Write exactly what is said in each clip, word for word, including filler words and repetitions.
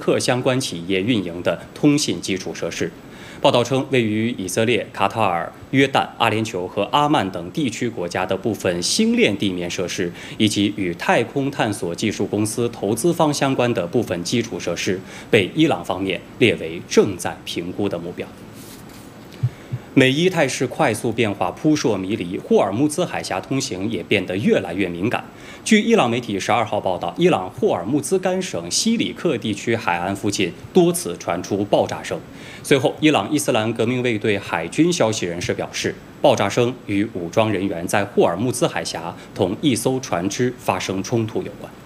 克相关企业运营的通信基础设施。报道称，位于以色列、卡塔尔、约旦、阿联酋和阿曼等地区国家的部分星链地面设施，以及与太空探索技术公司投资方相关的部分基础设施，被伊朗方面列为正在评估的目标。美伊态势快速变化，扑朔迷离，霍尔木兹海峡通行也变得越来越敏感。据伊朗媒体十二号报道，伊朗霍尔木兹干省西里克地区海岸附近多次传出爆炸声。随后，伊朗伊斯兰革命卫队海军消息人士表示，爆炸声与武装人员在霍尔木兹海峡同一艘船只发生冲突有关。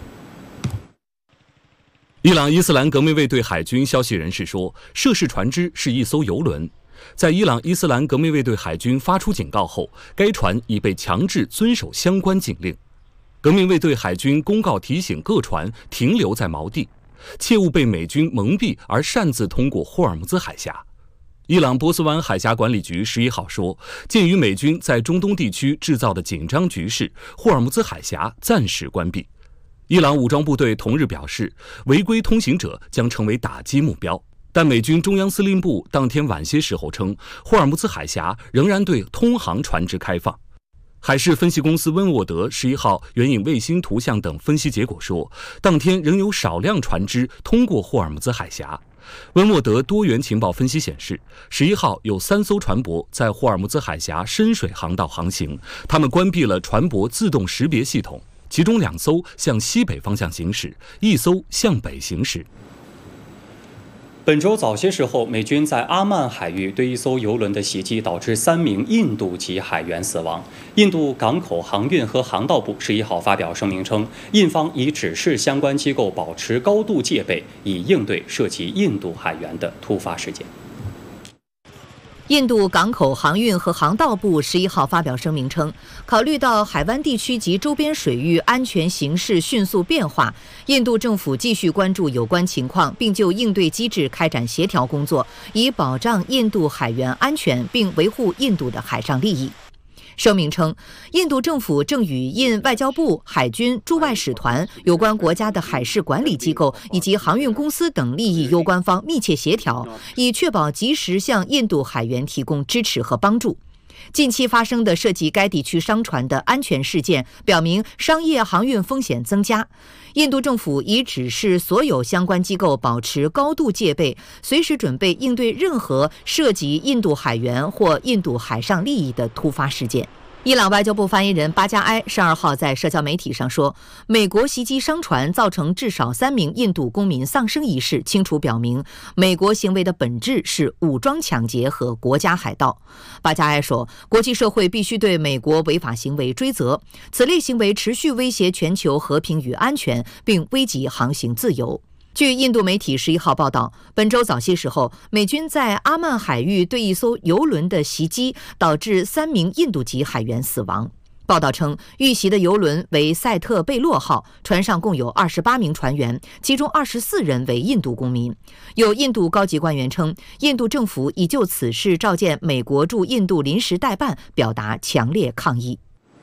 伊朗伊斯兰革命卫队海军消息人士说，涉事船只是一艘油轮。在伊朗伊斯兰革命卫队海军发出警告后，该船已被强制遵守相关警令。革命卫队海军公告提醒各船停留在锚地，切勿被美军蒙蔽而擅自通过霍尔木兹海峡。伊朗波斯湾海峡管理局十一号说，鉴于美军在中东地区制造的紧张局势，霍尔木兹海峡暂时关闭。伊朗武装部队同日表示，违规通行者将成为打击目标。但美军中央司令部当天晚些时候称，霍尔木兹海峡仍然对通航船只开放。海事分析公司温沃德十一号援引卫星图像等分析结果说，当天仍有少量船只通过霍尔木兹海峡。温沃德多元情报分析显示，十一号有三艘船舶在霍尔木兹海峡深水航道航行，他们关闭了船舶自动识别系统，其中两艘向西北方向行驶，一艘向北行驶。 本周早些时候，美军在阿曼海域对一艘油轮的袭击，导致三名印度籍海员死亡。印度港口航运和航道部十一号发表声明称，印方已指示相关机构保持高度戒备，以应对涉及印度海员的突发事件。 印度港口航运和航道部十一号发表声明称，考虑到海湾地区及周边水域安全形势迅速变化，印度政府继续关注有关情况，并就应对机制开展协调工作，以保障印度海员安全，并维护印度的海上利益。声明称，印度政府正与印外交部、海军、驻外使团、有关国家的海事管理机构以及航运公司等利益攸关方密切协调，以确保及时向印度海员提供支持和帮助。近期发生的涉及该地区商船的安全事件，表明商业航运风险增加。印度政府已指示所有相关机构保持高度戒备，随时准备应对任何涉及印度海员或印度海上利益的突发事件。伊朗外交部发言人巴加埃十二号在社交媒体上说，美国袭击商船造成至少三名印度公民丧生一事，清楚表明美国行为的本质是武装抢劫和国家海盗。巴加埃说，国际社会必须对美国违法行为追责，此类行为持续威胁全球和平与安全，并危及航行自由。据印度媒体十一号报道，本周早些时候，美军在阿曼海域对一艘油轮的袭击，导致三名印度籍海员死亡。报道称，遇袭的油轮为塞特贝洛号，船上共有二十八名船员，其中二十四人为印度公民。有印度高级官员称，印度政府已就此事召见美国驻印度临时代办，表达强烈抗议。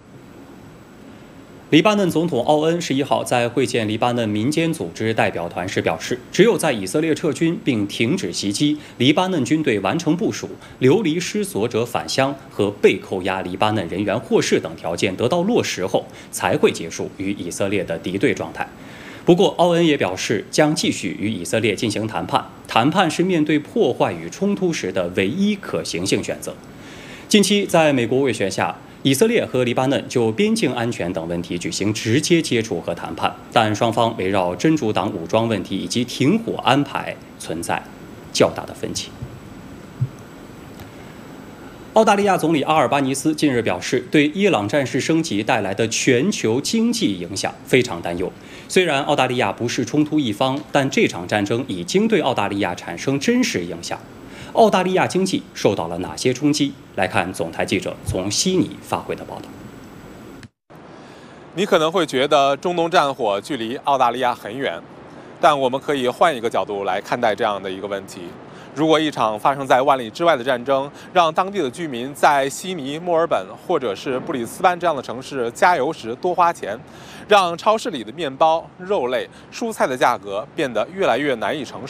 黎巴嫩总统奥恩十一号在会见黎巴嫩民间组织代表团时表示，只有在以色列撤军并停止袭击、黎巴嫩军队完成部署、流离失所者返乡和被扣押黎巴嫩人员获释等条件得到落实后，才会结束与以色列的敌对状态。不过，奥恩也表示将继续与以色列进行谈判，谈判是面对破坏与冲突时的唯一可行性选择。近期，在美国斡旋下，以色列和黎巴嫩就边境安全等问题举行直接接触和谈判，但双方围绕真主党武装问题以及停火安排存在较大的分歧。澳大利亚总理阿尔巴尼斯近日表示，对伊朗战事升级带来的全球经济影响非常担忧。虽然澳大利亚不是冲突一方，但这场战争已经对澳大利亚产生真实影响。澳大利亚经济受到了哪些冲击？来看总台记者从悉尼发回的报道。 你可能会觉得中东战火距离澳大利亚很远，但我们可以换一个角度来看待这样的一个问题。如果一场发生在万里之外的战争让当地的居民在悉尼、墨尔本或者是布里斯班这样的城市加油时多花钱，让超市里的面包、肉类、蔬菜的价格变得越来越难以承